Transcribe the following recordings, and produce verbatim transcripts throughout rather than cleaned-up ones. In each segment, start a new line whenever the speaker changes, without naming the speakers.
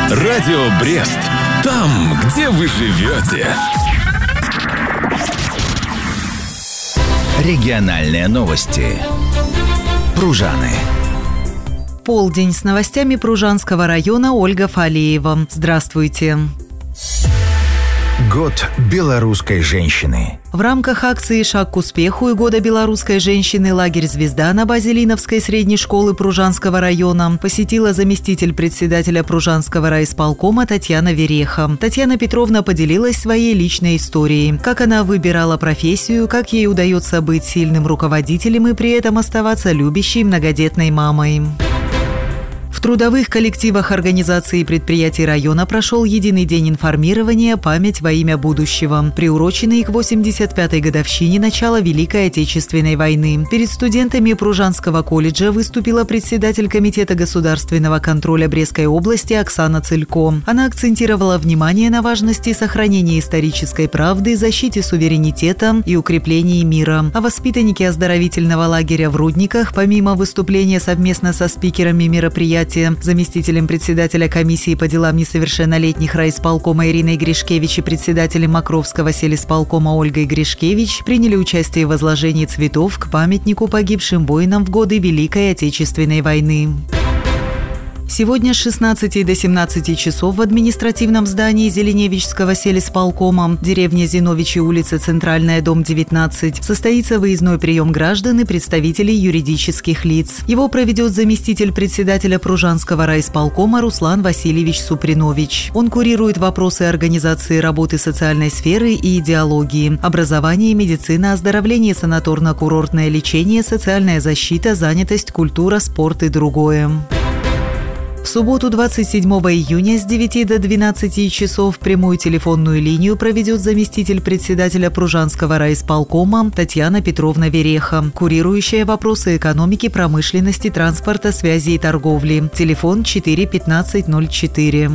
Радио Брест. Там, где вы живете.
Региональные новости. Пружаны.
Полдень с новостями Пружанского района. Ольга Фалеева. Здравствуйте.
Год белорусской женщины.
В рамках акции «Шаг к успеху» и Года белорусской женщины лагерь «Звезда» на базе Линовской средней школы Пружанского района посетила заместитель председателя Пружанского райисполкома Татьяна Вереха. Татьяна Петровна поделилась своей личной историей. Как она выбирала профессию, как ей удается быть сильным руководителем и при этом оставаться любящей многодетной мамой. В трудовых коллективах организаций и предприятий района прошел единый день информирования «Память во имя будущего», приуроченный к восемьдесят пятой годовщине начала Великой Отечественной войны. Перед студентами Пружанского колледжа выступила председатель Комитета государственного контроля Брестской области Оксана Цылько. Она акцентировала внимание на важности сохранения исторической правды, защите суверенитета и укреплении мира. А воспитанники оздоровительного лагеря в Рудниках, помимо выступления совместно со спикерами мероприятия, заместителем председателя комиссии по делам несовершеннолетних райисполкома Ириной Гришкевич и председателем Мокровского сельисполкома Ольгой Гришкевич приняли участие в возложении цветов к памятнику погибшим воинам в годы Великой Отечественной войны. Сегодня с шестнадцати до семнадцати часов в административном здании Зеленевичского сельисполкома, деревня Зиновичи, улица Центральная, дом девятнадцать, состоится выездной прием граждан и представителей юридических лиц. Его проведет заместитель председателя Пружанского райисполкома Руслан Васильевич Супринович. Он курирует вопросы организации работы социальной сферы и идеологии, образование, медицина, оздоровление, санаторно-курортное лечение, социальная защита, занятость, культура, спорт и другое. В субботу двадцать седьмого июня с девяти до двенадцати часов прямую телефонную линию проведет заместитель председателя Пружанского райисполкома Татьяна Петровна Вереха, курирующая вопросы экономики, промышленности, транспорта, связи и торговли. Телефон четыре пятнадцать ноль четыре.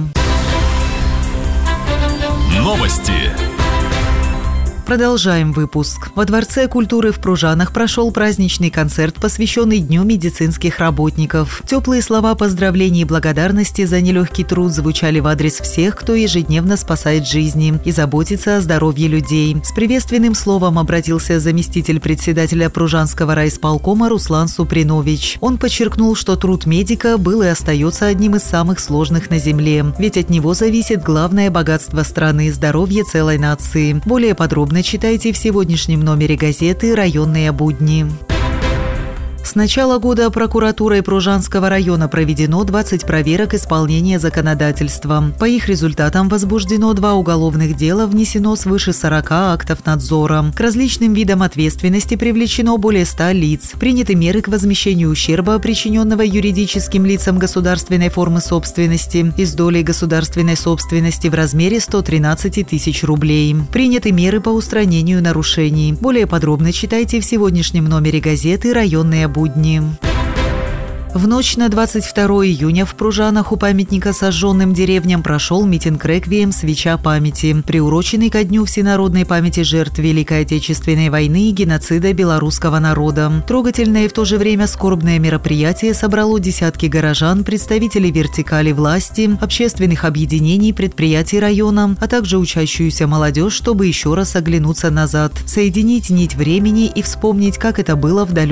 Новости.
Продолжаем выпуск. Во Дворце культуры в Пружанах прошел праздничный концерт, посвященный Дню медицинских работников. Теплые слова поздравлений и благодарности за нелегкий труд звучали в адрес всех, кто ежедневно спасает жизни и заботится о здоровье людей. С приветственным словом обратился заместитель председателя Пружанского райисполкома Руслан Супринович. Он подчеркнул, что труд медика был и остается одним из самых сложных на земле, ведь от него зависит главное богатство страны – здоровье целой нации. Более подробно читайте в сегодняшнем номере газеты «Районные будни». С начала года прокуратурой Пружанского района проведено двадцать проверок исполнения законодательства. По их результатам возбуждено два уголовных дела, внесено свыше сорока актов надзора. К различным видам ответственности привлечено более ста лиц. Приняты меры к возмещению ущерба, причиненного юридическим лицам государственной формы собственности и с долей государственной собственности в размере ста тринадцати тысяч рублей. Приняты меры по устранению нарушений. Более подробно читайте в сегодняшнем номере газеты «Районные будни». В ночь на двадцать второго июня в Пружанах у памятника сожженным деревням прошел митинг-реквием «Свеча памяти», приуроченный ко Дню всенародной памяти жертв Великой Отечественной войны и геноцида белорусского народа. Трогательное и в то же время скорбное мероприятие собрало десятки горожан, представителей вертикали власти, общественных объединений, предприятий района, а также учащуюся молодежь, чтобы еще раз оглянуться назад, соединить нить времени и вспомнить, как это было в далеком